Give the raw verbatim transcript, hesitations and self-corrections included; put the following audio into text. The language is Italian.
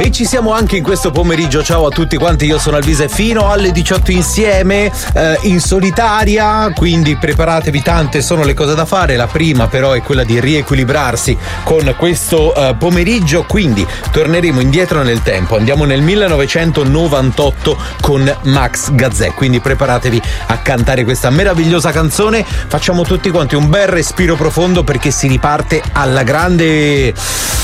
E ci siamo anche in questo pomeriggio. Ciao a tutti quanti, io sono Alvise fino alle diciotto insieme, eh, in solitaria, quindi preparatevi, tante sono le cose da fare. La prima però è quella di riequilibrarsi con questo eh, pomeriggio, quindi torneremo indietro nel tempo, andiamo nel millenovecentonovantotto con Max Gazzè, quindi preparatevi a cantare questa meravigliosa canzone. Facciamo tutti quanti un bel respiro profondo perché si riparte alla grande.